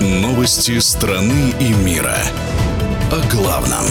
Новости страны и мира. О главном.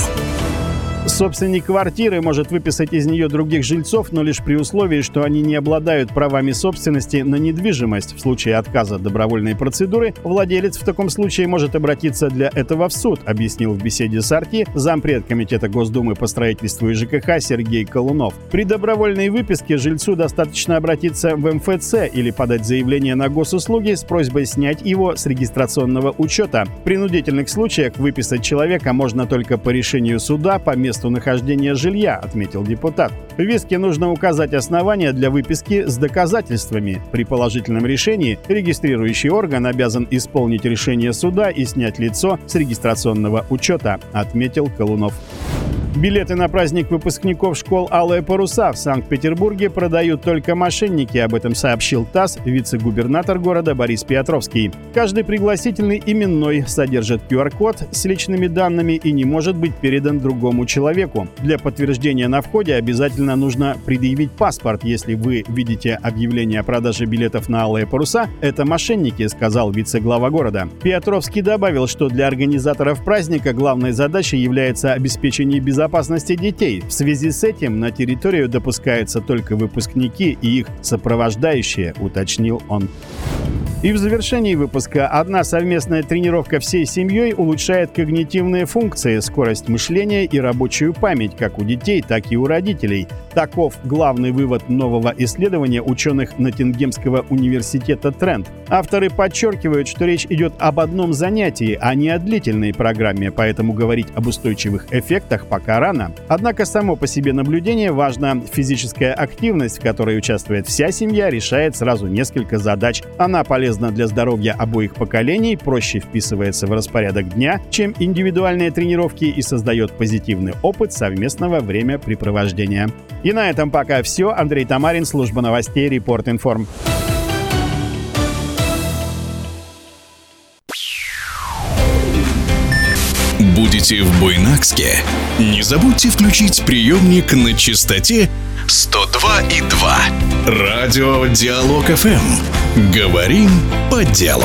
Собственник квартиры может выписать из нее других жильцов, но лишь при условии, что они не обладают правами собственности на недвижимость. В случае отказа от добровольной процедуры владелец в таком случае может обратиться для этого в суд, объяснил в беседе с RT зампред Комитета Госдумы по строительству и ЖКХ Сергей Колунов. При добровольной выписке жильцу достаточно обратиться в МФЦ или подать заявление на госуслуги с просьбой снять его с регистрационного учета. В принудительных случаях выписать человека можно только по решению суда по месту нахождения жилья, отметил депутат. В повестке нужно указать основания для выписки с доказательствами. При положительном решении регистрирующий орган обязан исполнить решение суда и снять лицо с регистрационного учета, отметил Колунов. Билеты на праздник выпускников школ «Алые паруса» в Санкт-Петербурге продают только мошенники, об этом сообщил ТАСС вице-губернатор города Борис Петровский. Каждый пригласительный именной содержит QR-код с личными данными и не может быть передан другому человеку. Для подтверждения на входе обязательно нужно предъявить паспорт. Если вы видите объявление о продаже билетов на «Алые паруса», это мошенники, сказал вице-глава города. Петровский добавил, что для организаторов праздника главной задачей является обеспечение безопасности детей. В связи с этим на территорию допускаются только выпускники и их сопровождающие, уточнил он. И в завершении выпуска одна совместная тренировка всей семьей улучшает когнитивные функции, скорость мышления и рабочую память как у детей, так и у родителей. Таков главный вывод нового исследования ученых Ноттингемского университета Трент. Авторы подчеркивают, что речь идет об одном занятии, а не о длительной программе, поэтому говорить об устойчивых эффектах пока рано. Однако само по себе наблюдение важно. Физическая активность, в которой участвует вся семья, решает сразу несколько задач. Она полезна для здоровья обоих поколений, проще вписывается в распорядок дня, чем индивидуальные тренировки, и создает позитивный опыт совместного времяпрепровождения. И на этом пока все. Андрей Тамарин, служба новостей Репорт-Информ. Будете в Буйнакске? Не забудьте включить приемник на частоте 102,2. Радио Диалог ФМ. Говорим по делу.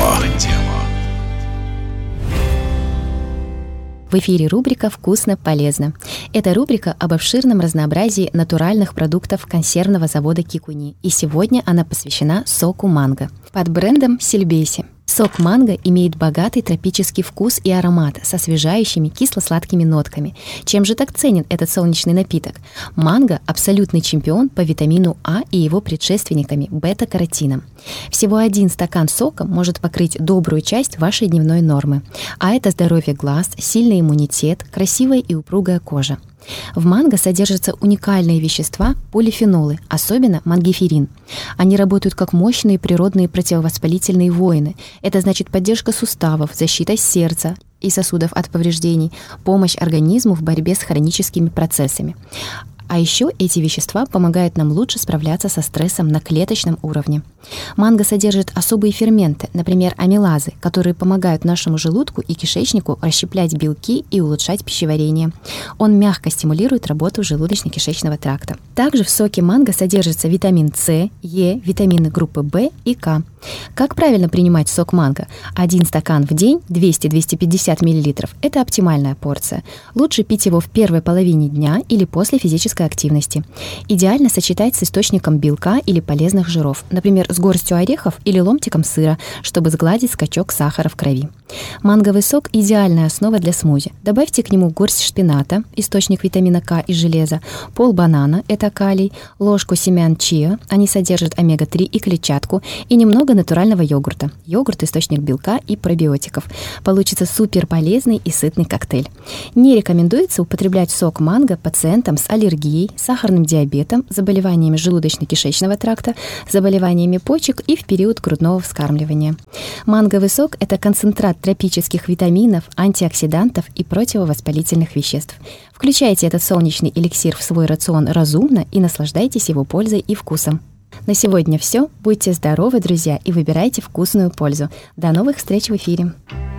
В эфире рубрика «Вкусно, полезно». Это рубрика об обширном разнообразии натуральных продуктов консервного завода «Кикуни». И сегодня она посвящена соку манго под брендом «Сильбеси». Сок манго имеет богатый тропический вкус и аромат с освежающими кисло-сладкими нотками. Чем же так ценен этот солнечный напиток? Манго – абсолютный чемпион по витамину А и его предшественниками – бета-каротином. Всего 1 стакан сока может покрыть добрую часть вашей дневной нормы. А это здоровье глаз, сильный иммунитет, красивая и упругая кожа. В манго содержатся уникальные вещества – полифенолы, особенно мангиферин. Они работают как мощные природные противовоспалительные воины. Это значит поддержка суставов, защита сердца и сосудов от повреждений, помощь организму в борьбе с хроническими процессами. А еще эти вещества помогают нам лучше справляться со стрессом на клеточном уровне. Манго содержит особые ферменты, например, амилазы, которые помогают нашему желудку и кишечнику расщеплять белки и улучшать пищеварение. Он мягко стимулирует работу желудочно-кишечного тракта. Также в соке манго содержится витамин С, Е, витамины группы В и К. Как правильно принимать сок манго? 1 стакан в день, 200-250 мл – это оптимальная порция. Лучше пить его в первой половине дня или после физической активности. Идеально сочетать с источником белка или полезных жиров, например, с горстью орехов или ломтиком сыра, чтобы сгладить скачок сахара в крови. Манговый сок – идеальная основа для смузи. Добавьте к нему горсть шпината, источник витамина К и железа, пол-банана – это калий, ложку семян чиа, они содержат омега-3 и клетчатку, и немного натурального йогурта. Йогурт – источник белка и пробиотиков. Получится супер полезный и сытный коктейль. Не рекомендуется употреблять сок манго пациентам с аллергией, сахарным диабетом, заболеваниями желудочно-кишечного тракта, заболеваниями почек и в период грудного вскармливания. Манговый сок – это концентрат тропических витаминов, антиоксидантов и противовоспалительных веществ. Включайте этот солнечный эликсир в свой рацион разумно и наслаждайтесь его пользой и вкусом. На сегодня все. Будьте здоровы, друзья, и выбирайте вкусную пользу. До новых встреч в эфире.